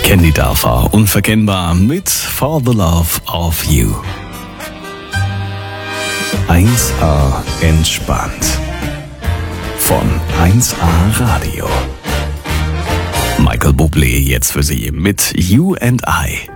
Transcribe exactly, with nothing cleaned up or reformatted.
Candy Dörfer, unverkennbar mit For the Love of You. eins A entspannt. Von eins A Radio. Michael Bublé jetzt für Sie mit You and I.